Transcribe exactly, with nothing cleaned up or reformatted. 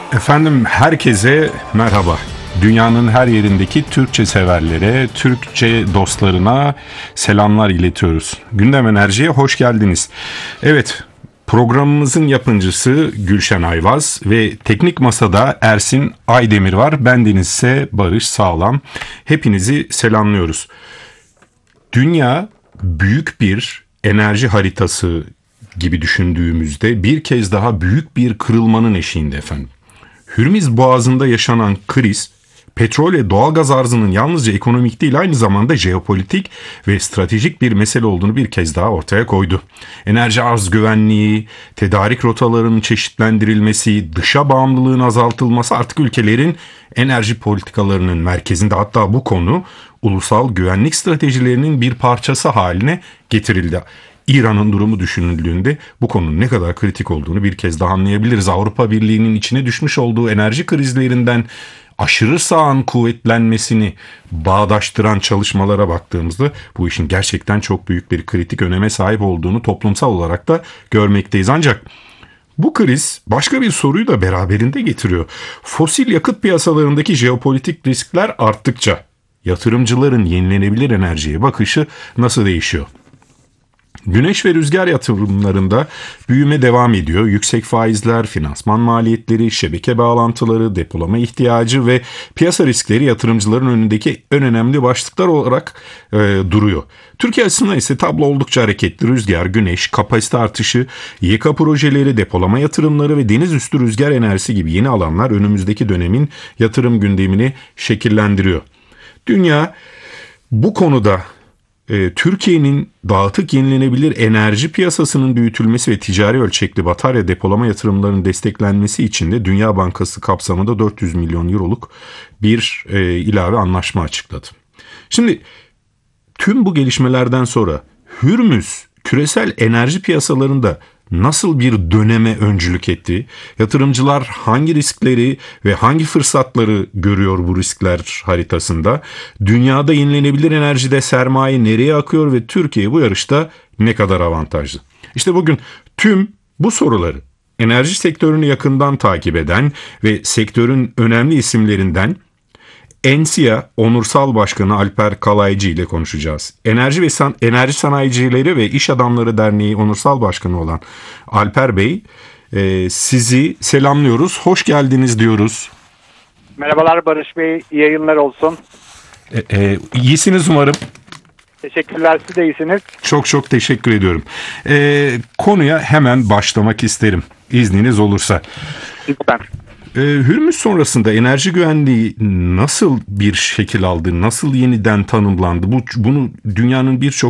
Efendim herkese merhaba. Dünyanın her yerindeki Türkçe severlere, Türkçe dostlarına selamlar iletiyoruz. Gündem Enerji'ye hoş geldiniz. Evet, programımızın yapımcısı Gülşen Ayvaz ve teknik masada Ersin Aydemir var. Bendeniz ise Barış Sağlam. Hepinizi selamlıyoruz. Dünya büyük bir enerji haritası gibi düşündüğümüzde bir kez daha büyük bir kırılmanın eşiğinde efendim. Hürmüz Boğazı'nda yaşanan kriz, petrol ve doğalgaz arzının yalnızca ekonomik değil aynı zamanda jeopolitik ve stratejik bir mesele olduğunu bir kez daha ortaya koydu. Enerji arz güvenliği, tedarik rotalarının çeşitlendirilmesi, dışa bağımlılığın azaltılması artık ülkelerin enerji politikalarının merkezinde, hatta bu konu ulusal güvenlik stratejilerinin bir parçası haline getirildi. İran'ın durumu düşünüldüğünde bu konunun ne kadar kritik olduğunu bir kez daha anlayabiliriz. Avrupa Birliği'nin içine düşmüş olduğu enerji krizlerinden aşırı sağın kuvvetlenmesini bağdaştıran çalışmalara baktığımızda bu işin gerçekten çok büyük bir kritik öneme sahip olduğunu toplumsal olarak da görmekteyiz. Ancak bu kriz başka bir soruyu da beraberinde getiriyor. Fosil yakıt piyasalarındaki jeopolitik riskler arttıkça yatırımcıların yenilenebilir enerjiye bakışı nasıl değişiyor? Güneş ve rüzgar yatırımlarında büyüme devam ediyor. Yüksek faizler, finansman maliyetleri, şebeke bağlantıları, depolama ihtiyacı ve piyasa riskleri yatırımcıların önündeki en önemli başlıklar olarak e, duruyor. Türkiye açısından ise tablo oldukça hareketli. Rüzgar, güneş, kapasite artışı, Y K projeleri, depolama yatırımları ve deniz üstü rüzgar enerjisi gibi yeni alanlar önümüzdeki dönemin yatırım gündemini şekillendiriyor. Dünya bu konuda Ee, Türkiye'nin dağıtık yenilenebilir enerji piyasasının büyütülmesi ve ticari ölçekli batarya depolama yatırımlarının desteklenmesi için de Dünya Bankası kapsamında dört yüz milyon euroluk bir e, ilave anlaşma açıkladı. Şimdi tüm bu gelişmelerden sonra Hürmüz küresel enerji piyasalarında nasıl bir döneme öncülük etti? Yatırımcılar hangi riskleri ve hangi fırsatları görüyor bu riskler haritasında? Dünyada yenilenebilir enerjide sermaye nereye akıyor ve Türkiye bu yarışta ne kadar avantajlı? İşte bugün tüm bu soruları enerji sektörünü yakından takip eden ve sektörün önemli isimlerinden Ensia Onursal Başkanı Alper Kalaycı ile konuşacağız. Enerji ve San- Enerji Sanayicileri ve İş Adamları Derneği Onursal Başkanı olan Alper Bey, e, sizi selamlıyoruz. Hoş geldiniz diyoruz. Merhabalar Barış Bey, iyi yayınlar olsun. E, e, iyisiniz umarım. Teşekkürler, siz de iyisiniz. Çok çok teşekkür ediyorum. E, konuya hemen başlamak isterim, izniniz olursa. Lütfen. Hürmüz sonrasında enerji güvenliği nasıl bir şekil aldı, nasıl yeniden tanımlandı? Bu, bunu dünyanın birçok